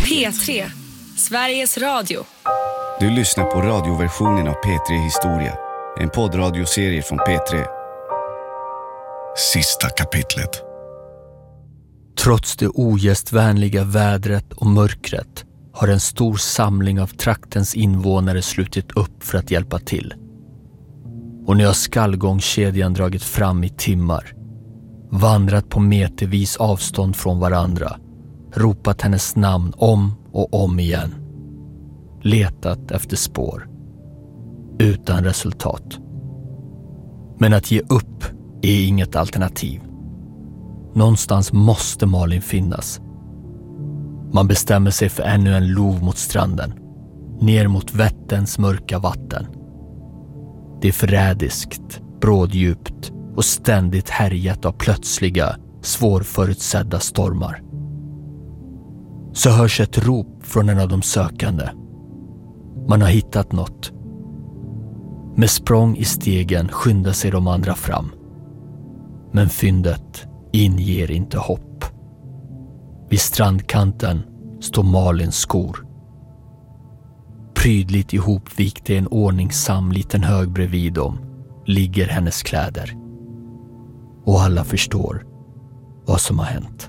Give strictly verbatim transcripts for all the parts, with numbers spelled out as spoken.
P tre, Sveriges Radio. Du lyssnar på radioversionen av P tre Historia, en poddradioserie från P tre. Sista kapitlet. Trots det ogästvänliga vädret och mörkret har en stor samling av traktens invånare slutit upp för att hjälpa till. Och nu har skallgångskedjan dragit fram i timmar, vandrat på metervis avstånd från varandra, ropat hennes namn om och om igen, letat efter spår, utan resultat. Men att ge upp är inget alternativ. Någonstans måste Malin finnas. Man bestämmer sig för ännu en lov mot stranden, ner mot Vätterns mörka vatten. Det är förrädiskt, bråddjupt och ständigt härjat av plötsliga, svårförutsedda stormar. Så hörs ett rop från en av de sökande. Man har hittat något. Med språng i stegen skyndar sig de andra fram. Men fyndet inger inte hopp. Vid strandkanten står Malins skor. Prydligt ihopvikt i en ordningsam liten hög bredvid dem ligger hennes kläder. Och alla förstår vad som har hänt.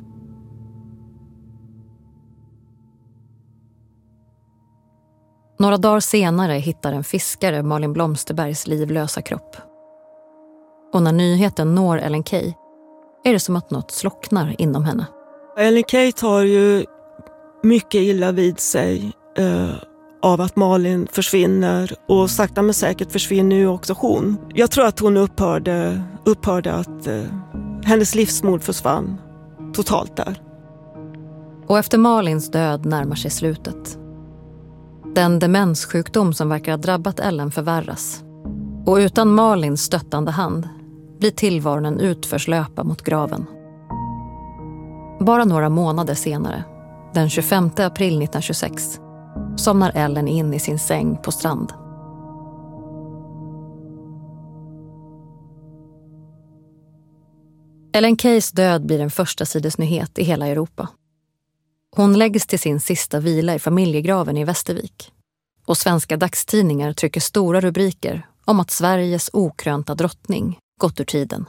Några dagar senare hittar en fiskare Malin Blomsterbergs livlösa kropp. Och när nyheten når Ellen Key är det som att något slocknar inom henne. Ellen Key tar ju mycket illa vid sig eh, av att Malin försvinner, och sakta men säkert försvinner ju också hon. Jag tror att hon upphörde, upphörde att eh, hennes livsmod försvann totalt där. Och efter Malins död närmar sig slutet. Den demenssjukdom som verkar ha drabbat Ellen förvärras. Och utan Malins stöttande hand blir tillvaron en utförslöpa mot graven. Bara några månader senare, den tjugofemte april nittonhundratjugosex, somnar Ellen in i sin säng på strand. Ellen Keys död blir en första sidesnyhet i hela Europa. Hon läggs till sin sista vila i familjegraven i Västervik. Och svenska dagstidningar trycker stora rubriker om att Sveriges okrönta drottning gått ur tiden.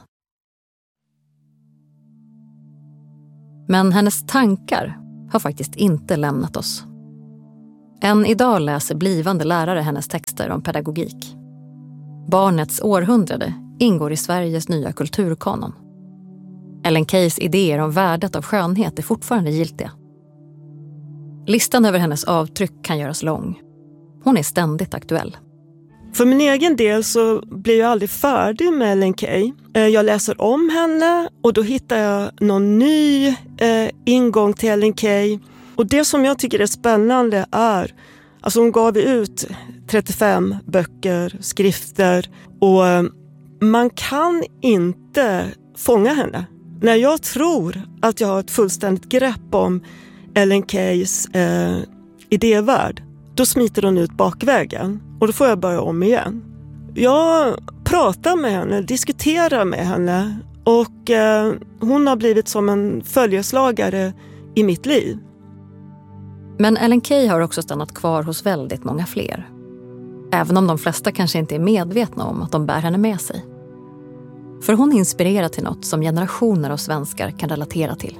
Men hennes tankar har faktiskt inte lämnat oss. Än idag läser blivande lärare hennes texter om pedagogik. Barnets århundrade ingår i Sveriges nya kulturkanon. Ellen Keys idéer om värdet av skönhet är fortfarande giltiga. Listan över hennes avtryck kan göras lång. Hon är ständigt aktuell. För min egen del så blir jag aldrig färdig med Ellen Key. Jag läser om henne och då hittar jag någon ny eh, ingång till Ellen Key. Och det som jag tycker är spännande är, alltså hon gav ut trettiofem böcker, skrifter, och eh, man kan inte fånga henne. När jag tror att jag har ett fullständigt grepp om Ellen Keys eh, idévärld, då smiter hon ut bakvägen och då får jag börja om igen. Jag pratar med henne, diskuterar med henne, och eh, hon har blivit som en följeslagare i mitt liv. Men Ellen Key har också stannat kvar hos väldigt många fler. Även om de flesta kanske inte är medvetna om att de bär henne med sig. För hon inspirerar till något som generationer av svenskar kan relatera till.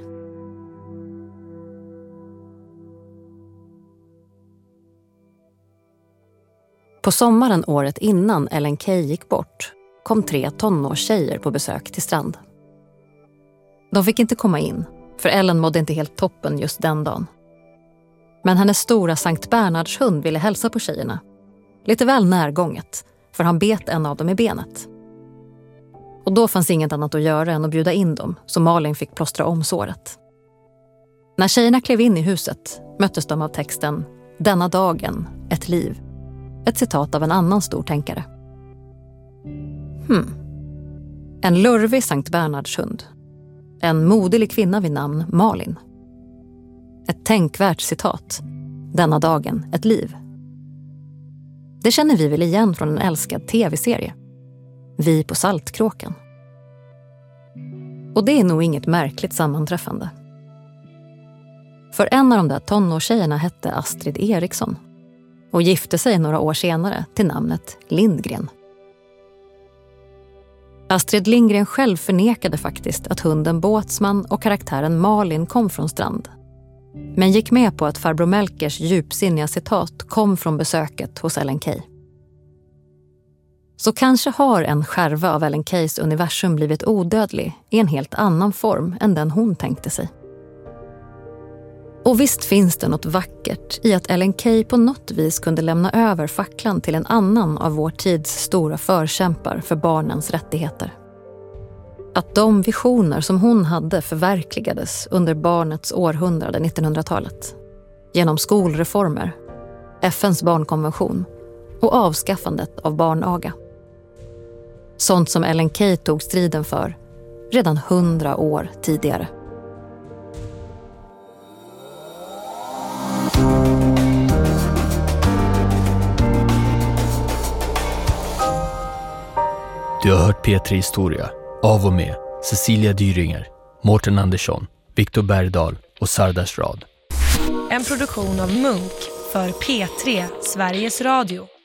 På sommaren året innan Ellen Key gick bort kom tre tonårstjejer på besök till strand. De fick inte komma in, för Ellen mådde inte helt toppen just den dagen. Men hennes stora Sankt Bernhards hund ville hälsa på tjejerna. Lite väl närgånget, för han bet en av dem i benet. Och då fanns inget annat att göra än att bjuda in dem, så Malin fick plåstra om såret. När tjejerna klev in i huset möttes de av texten "Denna dagen, ett liv". Ett citat av en annan stor tänkare. Hmm. En lurvig Sankt Bernhards hund. En moderlig kvinna vid namn Malin. Ett tänkvärt citat. Denna dagen, ett liv. Det känner vi väl igen från en älskad tv-serie. Vi på Saltkråkan. Och det är nog inget märkligt sammanträffande. För en av de där tonårstjejerna hette Astrid Eriksson och gifte sig några år senare till namnet Lindgren. Astrid Lindgren själv förnekade faktiskt att hunden Båtsman och karaktären Malin kom från Strand. Men gick med på att farbror Melkers djupsinniga citat kom från besöket hos Ellen Key. Så kanske har en skärva av Ellen Keys universum blivit odödlig i en helt annan form än den hon tänkte sig. Och visst finns det något vackert i att Ellen Key på något vis kunde lämna över facklan till en annan av vår tids stora förkämpar för barnens rättigheter. Att de visioner som hon hade förverkligades under barnets århundrade nittonhundratalet. Genom skolreformer, F N:s barnkonvention och avskaffandet av barnaga. Sånt som Ellen Key tog striden för redan hundra år tidigare. Du har hört P tre Historia av och med Cecilia Dyringer, Mårten Andersson, Viktor Bergdahl och Sardas Rad. En produktion av Munk för P tre Sveriges Radio.